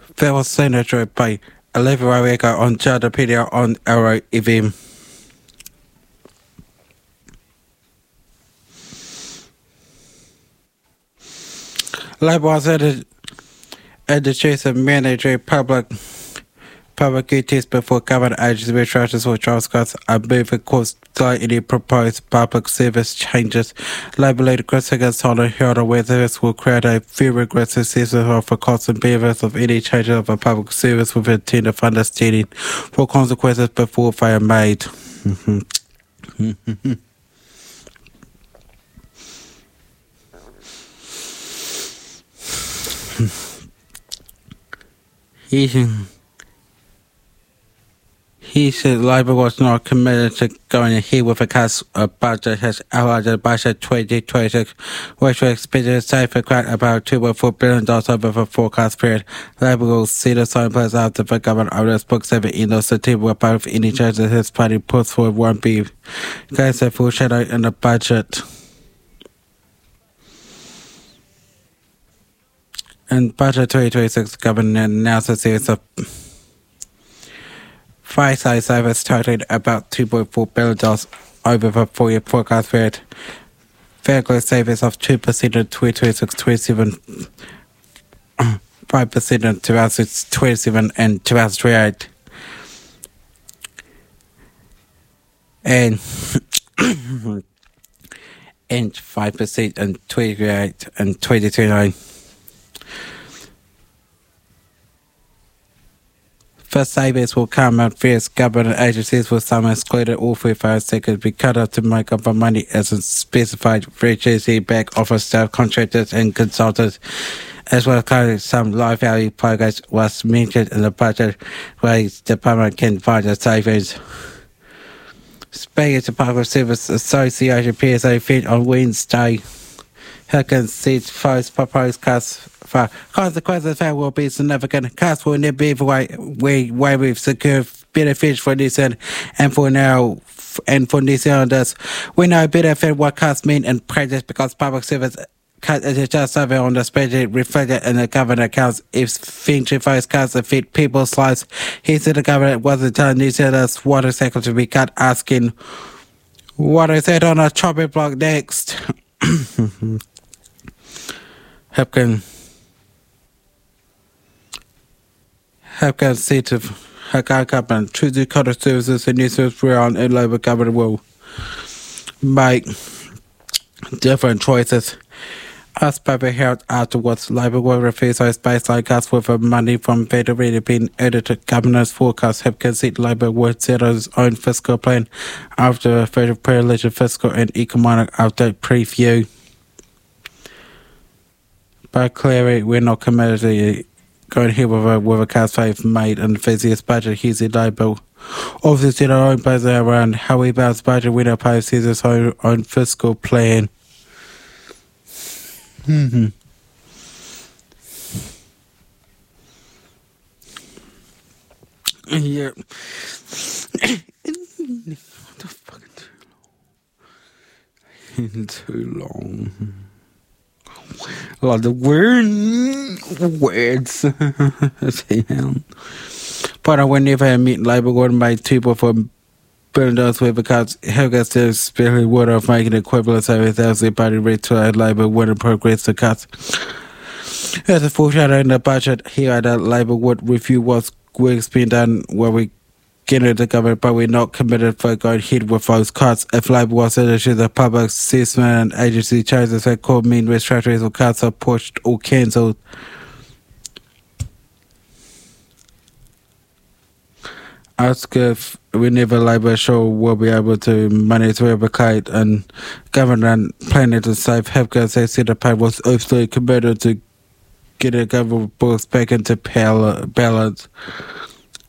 That was Senator by Olivia Rodrigo on Jadapedia on Arrow FM. Labour was introduced a mandatory public duties before government agency restructures for job cuts and moving course to any proposed public service changes. Labour leader Chris Higgins told the Herald whether this will create a very rigorous assessment of the costs and benefits of any changes of a public service with intent of understanding for consequences before they are made. He said Labour was not committed to going ahead with a cuts budget has outlined the budget 2026, which will expect to save about $2.4 billion over the forecast period. Labour will see the sign place after the government owners books at the end of September, both any changes his party puts forward won't be against a full shadow in the budget. In budget 2026, the government announced a series of five-side savings totaling about $2.4 billion over the four-year forecast period. Fair savings of 2% in 2026, 27, 5% in 2027 and 2028. And 5% in 2028 and 2029. First savings will come at various government agencies, with some excluded. All 3 seconds be cut off to make up the money as specified. For agency back office staff, contractors and consultants, as well as some low value programs was mentioned in the budget where the department can find the savings. Speaking to Public Service Association PSA Fed on Wednesday, Higgins said first proposed cuts for consequences that will be significant. Cuts will never be the way we've secured benefits for New Zealand and for now and for New Zealanders. We know better what cuts mean in practice because public service cut is just something on the spreadsheet reflected in the government accounts. If eventually those cuts affect people's lives, he said the government wasn't telling New Zealanders what exactly to be cut, asking what is it on a chopping block next. Hipkins said to her government, choosing counter services and New Zealand Brown and Labour government will make different choices. As Paper held afterwards, Labour will refuse those baseline cuts with the money from that already been added to Governor's forecast. Hipkins said Labour would set its own fiscal plan after a federal pre-election fiscal and economic update preview. But clearly, we're not committed to going ahead with a cuts they've made in the busiest budget. He said Labour also set our own budget around how we balance budget when our party sees its own fiscal plan. Yeah. The fucking too long. Like the words. But whenever I meet Labour would make $2.4 billion with because Higgins still especially would have making equivalent services the party rate to Labour wouldn't progress the cuts. As a foreshadow in the budget, here that Labour would review what's work's been done where we get into the government, but we're not committed for going ahead with those cuts. If Labour was issued the public assessment and agency changes that could mean restructurings or cuts are pushed or cancelled. Ask if whenever Labour sure will be able to manage to replicate and government planning to save Hipkins. They said the party was absolutely committed to getting government books back into balance.